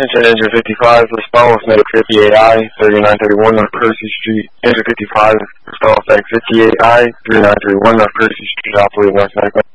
Attention, engine 55, response medic 58I, 3931 North Percy Street. Engine 55, response medic 58I, 3931 North Percy Street, operating North Medic.